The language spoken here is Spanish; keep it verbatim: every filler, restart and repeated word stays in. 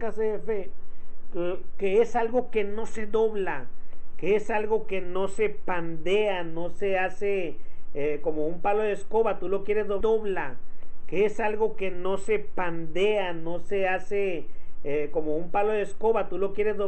escasez de fe, que, que es algo que no se dobla, que es algo que no se pandea, no se hace eh, como un palo de escoba, tú lo quieres dobla, que es algo que no se pandea, no se hace eh, como un palo de escoba, tú lo quieres doblar.